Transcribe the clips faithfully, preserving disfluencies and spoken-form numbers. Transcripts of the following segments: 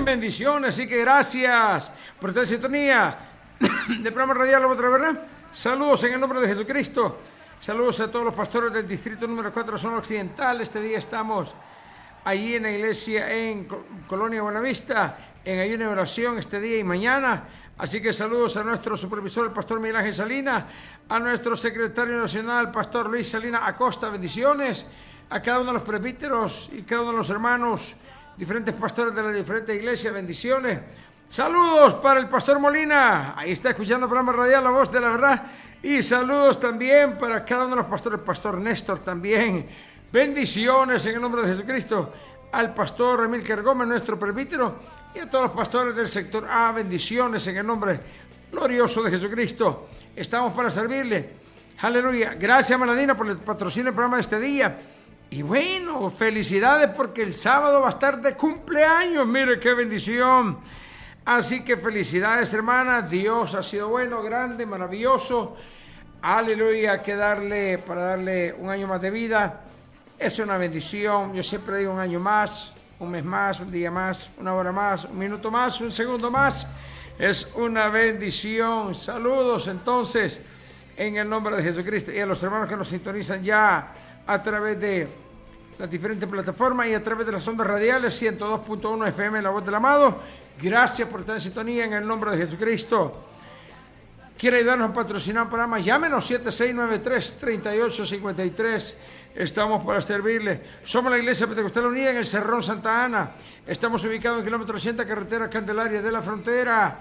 Bendiciones, así que gracias por esta sintonía de programa radial La Voz de la Verdad. Saludos en el nombre de Jesucristo. Saludos a todos los pastores del distrito número cuatro, zona occidental. Este día estamos allí en la iglesia en Colonia Buenavista, en ayuno y oración este día y mañana. Así que saludos a nuestro supervisor, el pastor Miguel Ángel Salinas, a nuestro secretario nacional, pastor Luis Salinas Acosta. Bendiciones a cada uno de los presbíteros y cada uno de los hermanos, diferentes pastores de las diferentes iglesias. Bendiciones. Saludos para el pastor Molina, ahí está escuchando el programa radial La Voz de la Verdad. Y saludos también para cada uno de los pastores, el pastor Néstor también. Bendiciones en el nombre de Jesucristo. Al pastor Emilcar Gómez, nuestro presbítero, y a todos los pastores del sector A. Bendiciones en el nombre glorioso de Jesucristo. Estamos para servirle. Aleluya. Gracias, Maladina, por el patrocinio del programa de este día. Y bueno, felicidades porque el sábado va a estar de cumpleaños. Mire qué bendición. Así que felicidades, hermanas. Dios ha sido bueno, grande, maravilloso. Aleluya. Hay que darle, para darle un año más de vida. Es una bendición. Yo siempre digo un año más, un mes más, un día más, una hora más, un minuto más, un segundo más. Es una bendición. Saludos entonces en el nombre de Jesucristo. Y a los hermanos que nos sintonizan ya a través de las diferentes plataformas y a través de las ondas radiales, ciento dos punto uno F M, La Voz del Amado. Gracias por estar en sintonía en el nombre de Jesucristo. ¿Quiere ayudarnos a patrocinar un programa? Llámenos siete seis nueve tres, tres ocho cinco tres. Estamos para servirle. Somos la Iglesia Pentecostal Unida en el Cerrón Santa Ana. Estamos ubicados en kilómetro ochenta, carretera Candelaria de la Frontera.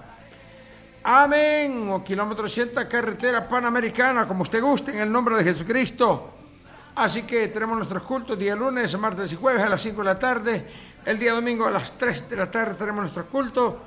Amén. O kilómetro ochenta, carretera Panamericana, como usted guste, en el nombre de Jesucristo. Así que tenemos nuestros cultos día lunes, martes y jueves a las cinco de la tarde. El día domingo a las tres de la tarde tenemos nuestro culto.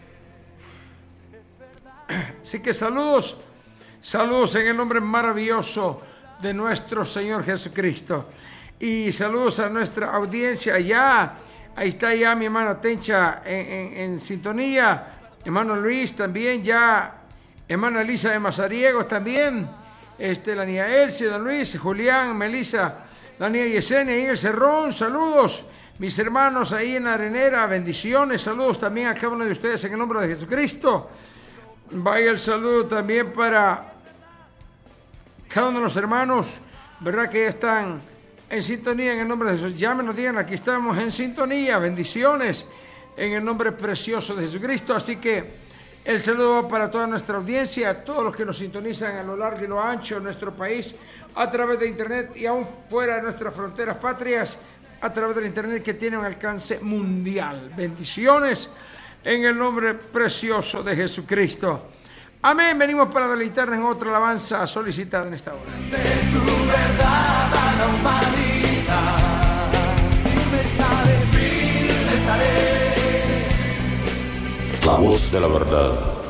Así que saludos, saludos en el nombre maravilloso de nuestro Señor Jesucristo. Y saludos a nuestra audiencia allá. Ahí está ya mi hermana Tencha en, en, en sintonía. Hermano Luis también ya. Hermana Elisa de Mazariegos también. Este, la niña Elsie, don Luis, Julián, Melissa, la niña Yesenia ahí en el Cerrón. Saludos, mis hermanos ahí en la Arenera. Bendiciones. Saludos también a cada uno de ustedes en el nombre de Jesucristo. Vaya el saludo también para cada uno de los hermanos, ¿verdad? Que ya están en sintonía en el nombre de Jesús. Llámenos, digan, aquí estamos en sintonía. Bendiciones en el nombre precioso de Jesucristo. Así que el saludo va para toda nuestra audiencia, a todos los que nos sintonizan a lo largo y lo ancho de nuestro país, a través de internet y aún fuera de nuestras fronteras patrias, a través del internet que tiene un alcance mundial. Bendiciones en el nombre precioso de Jesucristo. Amén. Venimos para deleitarnos en otra alabanza solicitada en esta hora. De tu verdad a la humanidad, firme estaré, firme estaré. La Voz de la Verdad.